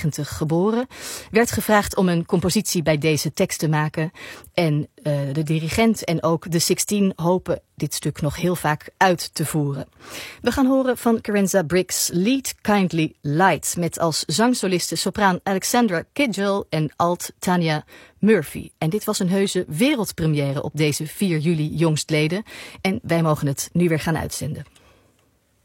1990 geboren. Werd gevraagd om een compositie bij deze tekst te maken. En de dirigent en ook de Sixteen hopen dit stuk nog heel vaak uit te voeren. We gaan horen van Carenza Briggs Lead Kindly Light, met als zangsoliste sopraan Alexandra Kidgel en alt Tanya Murphy. En dit was een heuse wereldpremière op deze 4 juli jongstleden. En wij mogen het nu weer gaan uitzenden.